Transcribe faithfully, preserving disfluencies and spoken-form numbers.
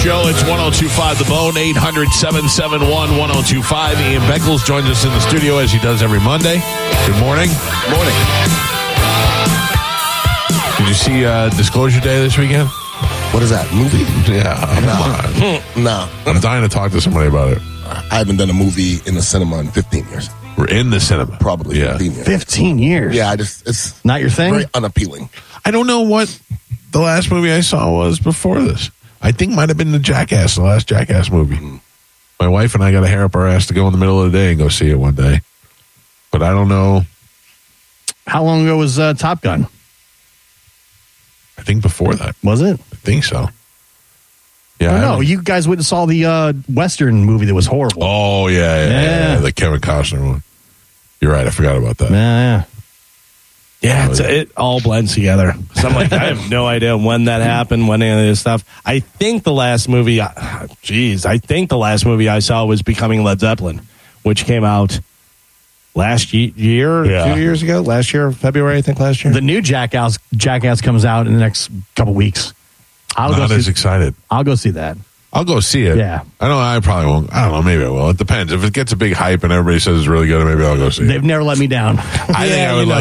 Joe, it's one oh two point five The Bone, eight hundred, seven seven one, one oh two five. Ian Beckles joins us in the studio as he does every Monday. Good morning. Morning. Did you see uh, Disclosure Day this weekend? What is that, movie? Yeah. Come on. No. I'm dying to talk to somebody about it. I haven't done a movie in the cinema in fifteen years. We're in the cinema. Probably Yeah. fifteen years. fifteen years. Yeah, I just, it's Not your thing? very unappealing. I don't know what the last movie I saw was before this. I think might have been the Jackass, the last Jackass movie. Mm. My wife and I got to hair up our ass to go in the middle of the day and go see it one day. But I don't know. How long ago was uh, Top Gun? I think before that. Was it? I think so. Yeah. I I know. haven't- You guys went and saw the uh, Western movie that was horrible. Oh, yeah, yeah, yeah, Yeah. yeah. The Kevin Costner one. You're right. I forgot about that. Yeah, Yeah, it's, it all blends together. So I'm like, I have no idea when that happened, when any of this stuff. I think the last movie, geez, I think the last movie I saw was Becoming Led Zeppelin, which came out last ye- year, Yeah. two years ago, last year, February, I think last year. The new Jackass Jackass comes out in the next couple weeks. I'll Not go as see, excited. I'll go see that. I'll go see it. Yeah. I don't. I probably won't. I don't know. Maybe I will. It depends. If it gets a big hype and everybody says it's really good, maybe I'll go see it. They've never let me down. I think Yeah, I would you know, like.